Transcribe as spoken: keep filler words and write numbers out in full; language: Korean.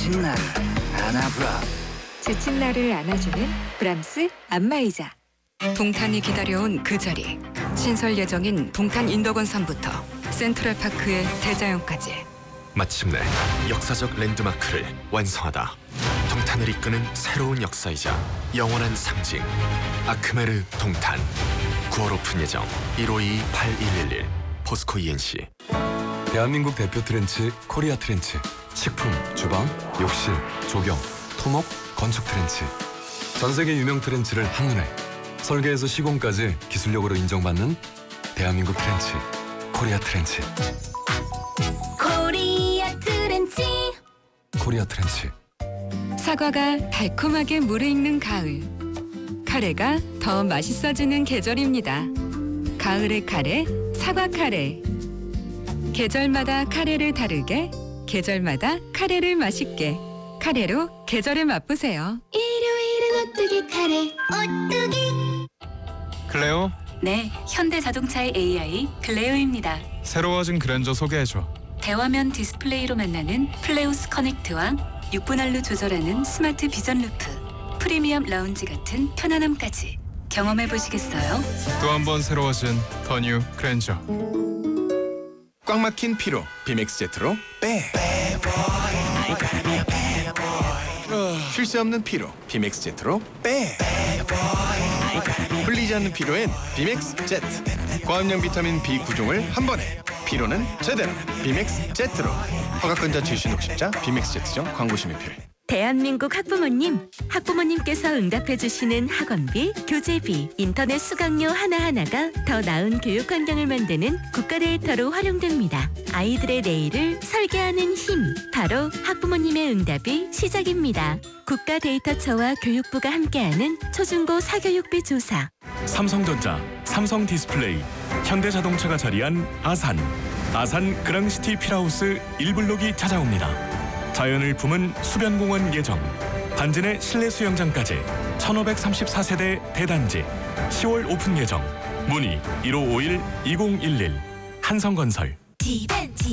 지친 나를 안아브라. 지친 나를 안아주는 브람스 안마의자. 동탄이 기다려온 그 자리. 신설 예정인 동탄 인덕원산부터 센트럴파크의 대자연까지. 마침내 역사적 랜드마크를 완성하다. 동탄을 이끄는 새로운 역사이자 영원한 상징. 아크메르 동탄. 구월 오픈 예정. 일오이이 팔일일일. 포스코 이엔씨. 대한민국 대표 트렌치 코리아 트렌치. 식품, 주방, 욕실, 조경, 토목, 건축 트렌치. 전 세계 유명 트렌치를 한눈에 설계에서 시공까지 기술력으로 인정받는 대한민국 트렌치 코리아 트렌치. 코리아 트렌치. 코리아 트렌치. 사과가 달콤하게 무르익는 가을. 카레가 더 맛있어지는 계절입니다. 가을의 카레, 사과 카레. 계절마다 카레를 다르게, 계절마다 카레를 맛있게. 카레로 계절을 맛보세요. 일요일은 오뚜기 카레. 오뚜기. 클레오, 네, 현대자동차의 에이아이 클레오입니다. 새로워진 그랜저 소개해줘. 대화면 디스플레이로 만나는 플레우스 커넥트와 육 분 안로 조절하는 스마트 비전 루프, 프리미엄 라운지 같은 편안함까지 경험해 보시겠어요? 또 한 번 새로워진 더 뉴 그랜저. 꽉 막힌 피로 비맥스 제트로 빼. 쉴 새 없는 피로 비맥스 제트로 빼. 풀리지 않는 피로엔 비맥스 제트. 고함량 비타민 비 구 종을 한 번에. 피로는 제대로 비맥스 제트로. 허가권자 출신 혹십자 비맥스 제트점 광고 심의필. 대한민국 학부모님, 학부모님께서 응답해주시는 학원비, 교재비, 인터넷 수강료 하나하나가 더 나은 교육 환경을 만드는 국가 데이터로 활용됩니다. 아이들의 내일을 설계하는 힘, 바로 학부모님의 응답이 시작입니다. 국가 데이터처와 교육부가 함께하는 초중고 사교육비 조사. 삼성전자, 삼성디스플레이, 현대자동차가 자리한 아산. 아산 그랑시티 필하우스 일 블록이 찾아옵니다. 자연을 품은 수변공원 예정, 반진의 실내 수영장까지 천오백삼십사 세대 대단지. 시월 오픈 예정. 문의 일오오일 이공일일. 한성건설.